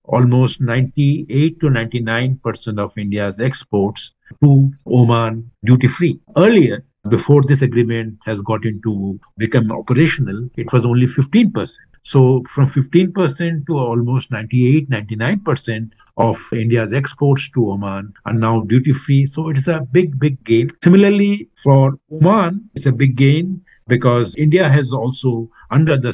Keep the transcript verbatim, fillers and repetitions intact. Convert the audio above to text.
almost ninety-eight to ninety-nine percent of India's exports to Oman duty free. Earlier, before this agreement has got into become operational, it was only fifteen percent. So from fifteen percent to almost ninety-eight, ninety-nine percent of India's exports to Oman are now duty free. So it is a big, big gain. Similarly, for Oman, it's a big gain because India has also, under the